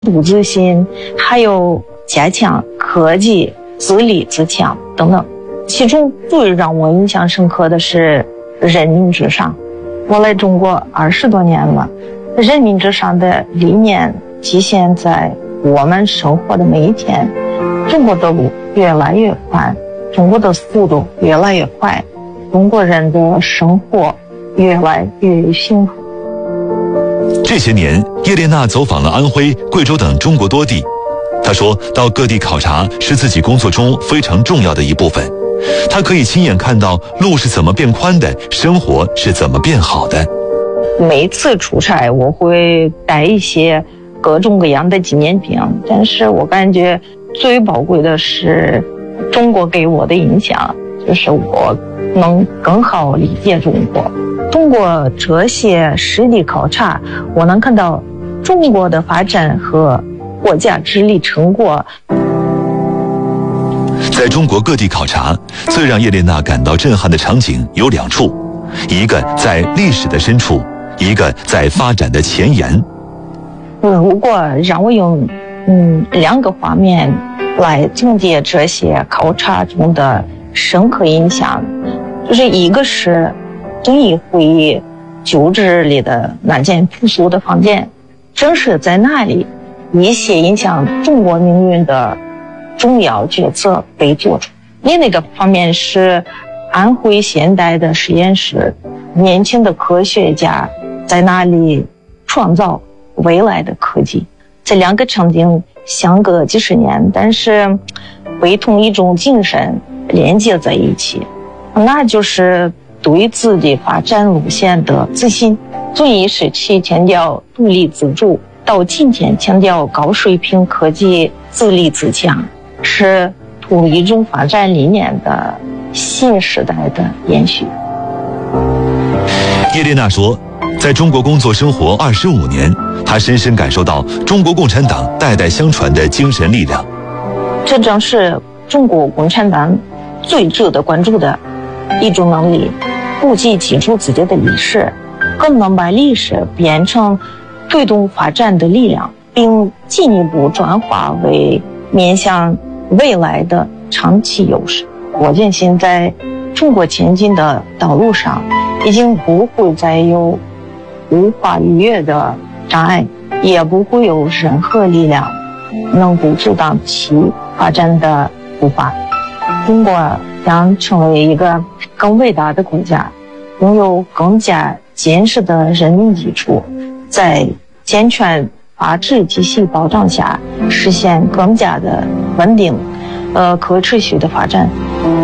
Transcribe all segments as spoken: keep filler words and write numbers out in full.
独自信，还有加强科技、自立自强等等。其中最让我印象深刻的是人民至上。我来中国二十多年了，人民至上的理念体现在我们生活的每一天。中国的路越来越宽，中国的速度越来越快，中国人的生活越来越幸福。 这些年，叶莲娜走访了安徽、贵州等中国多地。她说，到各地考察是自己工作中非常重要的一部分。她可以亲眼看到路是怎么变宽的，生活是怎么变好的。 每次出差，我会带一些各种各样的纪念品，但是我感觉最宝贵的是中国给我的影响，就是我能更好理解中国。通过这些实地考察，我能看到中国的发展和国家治理成果。 在中国各地考察，最让叶莲娜感到震撼的场景有两处，一个在历史的深处，一个在发展的前沿。 如果让我用嗯两个方面来总结这些考察中的深刻印象，就是一个是遵义会议旧址里的那间朴素的房间，正是在那里一些影响中国命运的重要决策被做出。另一个方面是安徽现代的实验室，年轻的科学家在那里创造未来的科技。这两个场景相隔几十年，但是被同一种精神连接在一起，那就是对自己发展路线的自信。遵义时期强调独立自主，到今天强调高水平科技自立自强，是同一种发展理念的新时代的延续。 叶莲娜说，在中国工作生活二十五年，她深深感受到中国共产党代代相传的精神力量。 这正是中国共产党最值得关注的一种能力，不仅记住自己的历史，更能把历史变成推动发展的力量，并进一步转化为面向未来的长期优势。我坚信在中国前进的道路上，已经不会再有无法逾越的障碍，也不会有任何力量能够阻挡其发展的步伐。中国将成为一个更伟大的国家，拥有更加坚实的人民基础，在健全法治体系保障下，实现更加的稳定、呃可持续的发展。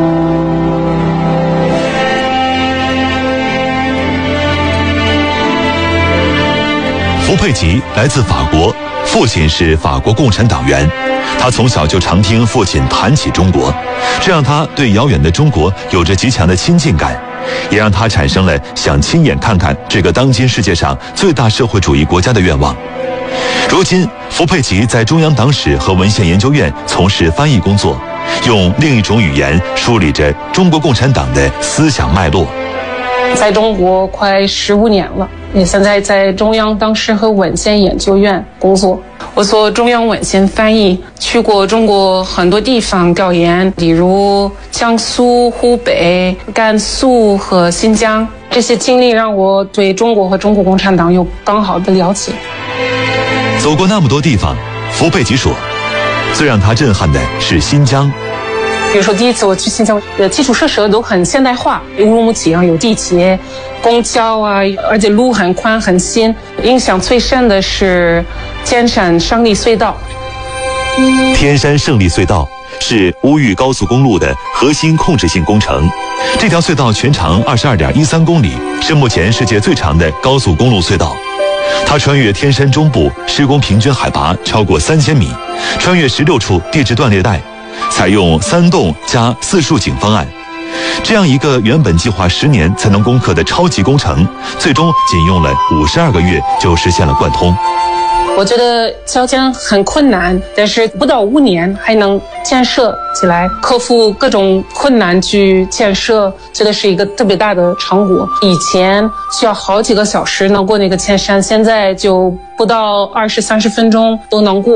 福佩吉来自法国，父亲是法国共产党员。他从小就常听父亲谈起中国，这让他对遥远的中国有着极强的亲近感，也让他产生了想亲眼看看这个当今世界上最大社会主义国家的愿望。如今，福佩吉在中央党史和文献研究院从事翻译工作，用另一种语言梳理着中国共产党的思想脉络。 在中国快十五年了，也现在在中央党史和文献研究院工作。我做中央文献翻译，去过中国很多地方调研，比如江苏、湖北、甘肃和新疆。这些经历让我对中国和中国共产党有更好的了解。 走过那么多地方，福佩吉说，最让他震撼的是新疆。 比如说第一次我去新疆，呃，基础设施都很现代化，乌鲁木齐啊有地铁、公交啊，而且路很宽很新。印象最深的是天山胜利隧道。 天山胜利隧道是乌豫高速公路的核心控制性工程。这条隧道全长二十二点一三公里，是目前世界最长的高速公路隧道。它穿越天山中部，施工平均海拔超过三千米，穿越十六处地质断裂带。采用三洞加四竖井方案，这样一个原本计划十年才能攻克的超级工程，最终仅用了五十二个月就实现了贯通。 我觉得交建很困难，但是不到五年还能建设起来，克服各种困难去建设，这个是一个特别大的成果。以前需要好几个小时能过那个千山，现在就不到二十三十分钟都能过。